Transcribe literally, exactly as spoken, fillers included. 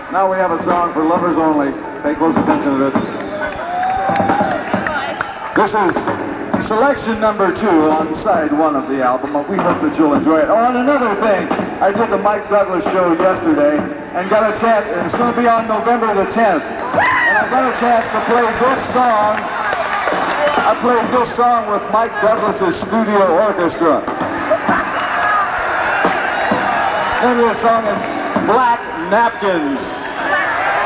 Now we have a song for lovers only. Pay close attention to this. This is selection number two on side one of the album. We hope that you'll enjoy it. Oh, and another thing, I did the Mike Douglas show yesterday and got a chance, and it's going to be on November the tenth. And I got a chance to play this song. I played this song with Mike Douglas's studio orchestra. The name of the song is Black Napkins.